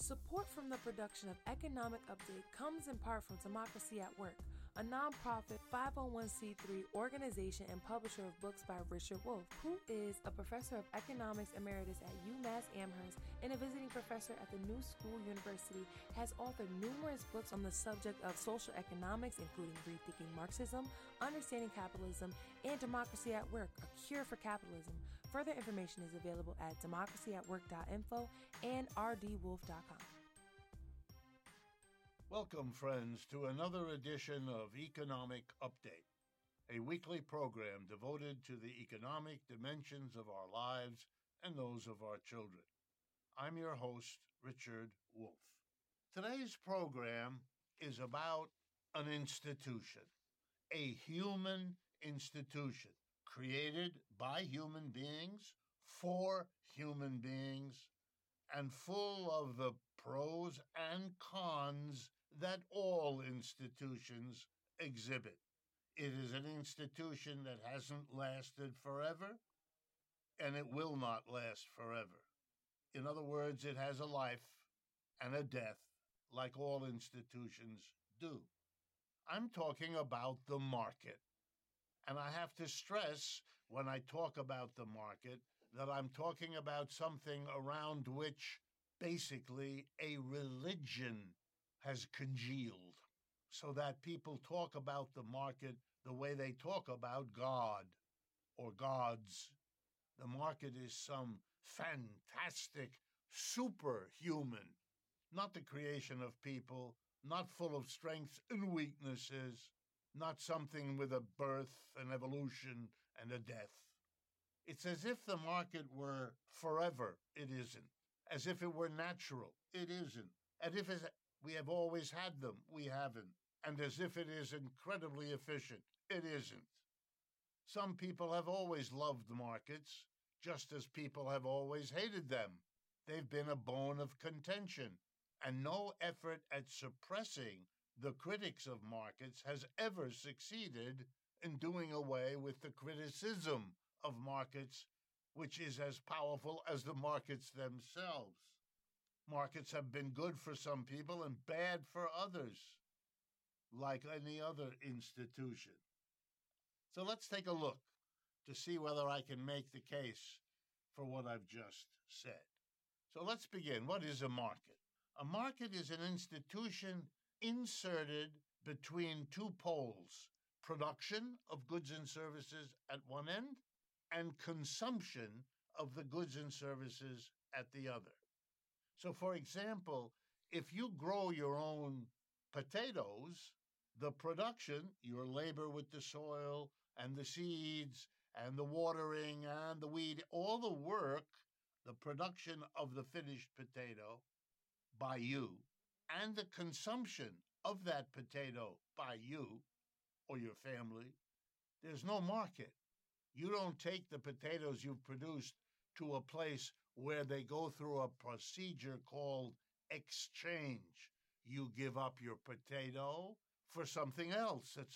Support from the production of Economic Update comes in part from Democracy at Work, a nonprofit 501c3 organization and publisher of books by Richard Wolff, who is a professor of economics emeritus at UMass Amherst and a visiting professor at the New School University, has authored numerous books on the subject of social economics, including Rethinking Marxism, Understanding Capitalism, and Democracy at Work, A Cure for Capitalism. Further information is available at democracyatwork.info and rdwolf.com. Welcome, friends, to another edition of Economic Update, a weekly program devoted to the economic dimensions of our lives and those of our children. I'm your host, Richard Wolff. Today's program is about an institution, a human institution created by human beings, for human beings, and full of the pros and cons that all institutions exhibit. It is an institution that hasn't lasted forever, and it will not last forever. In other words, it has a life and a death, like all institutions do. I'm talking about the market. And I have to stress, when I talk about the market, that I'm talking about something around which basically a religion has congealed, so that people talk about the market the way they talk about God or gods. The market is some fantastic superhuman, not the creation of people, not full of strengths and weaknesses, not something with a birth, an evolution, and a death. It's as if the market were forever. It isn't. As if it were natural. It isn't. As if we have always had them. We haven't. And as if it is incredibly efficient. It isn't. Some people have always loved markets, just as people have always hated them. They've been a bone of contention, and no effort at suppressing the critics of markets has ever succeeded in doing away with the criticism of markets, which is as powerful as the markets themselves. Markets have been good for some people and bad for others, like any other institution. So let's take a look to see whether I can make the case for what I've just said. So let's begin. What is a market? A market is an institution inserted between two poles, production of goods and services at one end and consumption of the goods and services at the other. So, for example, if you grow your own potatoes, the production, your labor with the soil and the seeds and the watering and the weed, all the work, the production of the finished potato by you, and the consumption of that potato by you or your family, there's no market. You don't take the potatoes you've produced to a place where they go through a procedure called exchange. You give up your potato for something else that's